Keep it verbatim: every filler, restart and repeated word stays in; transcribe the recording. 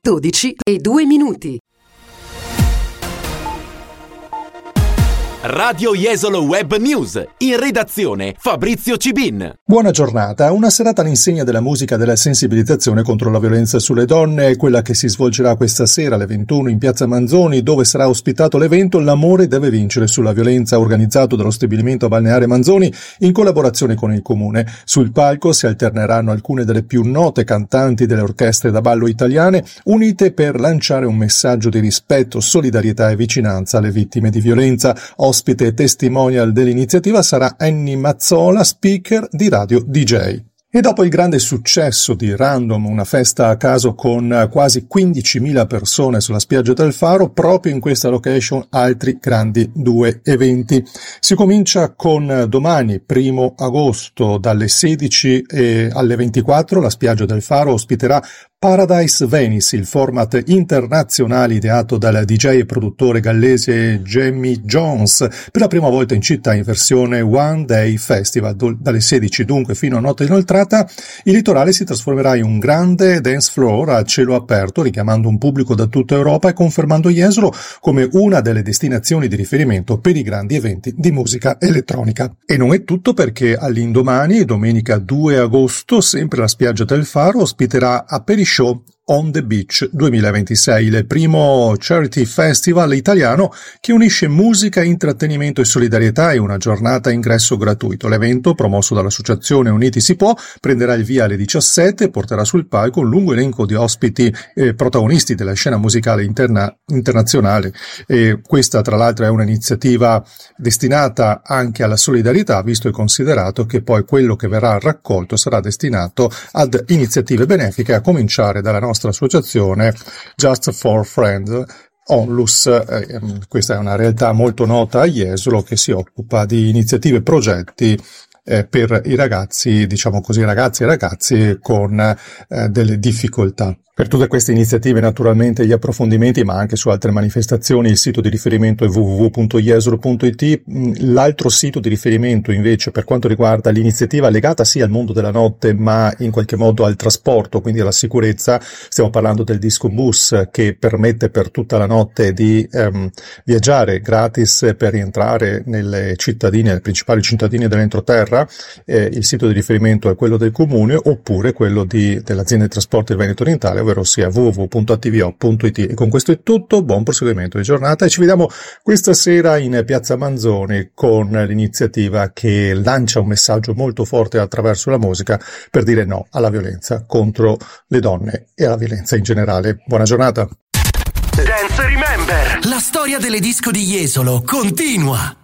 dodici e due minuti. Radio Jesolo Web News, in redazione Fabrizio Cibin. Buona giornata. Una serata all'insegna della musica e della sensibilizzazione contro la violenza sulle donne è quella che si svolgerà questa sera alle ventuno in Piazza Manzoni, dove sarà ospitato l'evento L'amore deve vincere sulla violenza, organizzato dallo stabilimento balneare Manzoni in collaborazione con il comune. Sul palco si alterneranno alcune delle più note cantanti delle orchestre da ballo italiane, unite per lanciare un messaggio di rispetto, solidarietà e vicinanza alle vittime di violenza. Ospite e testimonial dell'iniziativa sarà Annie Mazzola, speaker di Radio D J. E dopo il grande successo di Random, una festa a caso con quasi quindicimila persone sulla spiaggia del Faro, proprio in questa location altri grandi due eventi. Si comincia con domani, primo agosto, dalle sedici alle ventiquattro, la spiaggia del Faro ospiterà Paradise Venice, il format internazionale ideato dal D J e produttore gallese Jamie Jones, per la prima volta in città in versione One Day Festival. Dalle sedici dunque fino a notte inoltrata, il litorale si trasformerà in un grande dance floor a cielo aperto, richiamando un pubblico da tutta Europa e confermando Jesolo come una delle destinazioni di riferimento per i grandi eventi di musica elettronica. E non è tutto, perché all'indomani, domenica due agosto, sempre la spiaggia del Faro ospiterà Aperishow On the Beach duemilaventisei, il primo charity festival italiano che unisce musica, intrattenimento e solidarietà, e una giornata a ingresso gratuito. L'evento, promosso dall'associazione Uniti si può, prenderà il via alle diciassette e porterà sul palco un lungo elenco di ospiti eh, protagonisti della scena musicale interna- internazionale. E questa, tra l'altro, è un'iniziativa destinata anche alla solidarietà, visto e considerato che poi quello che verrà raccolto sarà destinato ad iniziative benefiche, a cominciare dalla nostra associazione Just for Friends, Onlus. Eh, questa è una realtà molto nota a Jesolo che si occupa di iniziative e progetti eh, per i ragazzi, diciamo così, ragazzi e ragazzi con eh, delle difficoltà. Per tutte queste iniziative, naturalmente, gli approfondimenti, ma anche su altre manifestazioni, il sito di riferimento è w w w punto jesolo punto i t. L'altro sito di riferimento, invece, per quanto riguarda l'iniziativa legata sì al mondo della notte, ma in qualche modo al trasporto, quindi alla sicurezza, stiamo parlando del Disco Bus, che permette per tutta la notte di ehm, viaggiare gratis per rientrare nelle cittadine, nelle principali cittadine dell'entroterra. Eh, il sito di riferimento è quello del comune, oppure quello di, dell'azienda di trasporto del Veneto Orientale, ovvero sia w w w punto a t v o punto i t. E con questo è tutto, buon proseguimento di giornata e ci vediamo questa sera in Piazza Manzoni con l'iniziativa che lancia un messaggio molto forte attraverso la musica per dire no alla violenza contro le donne e alla violenza in generale. Buona giornata. Dance Remember. La storia delle disco di Jesolo continua.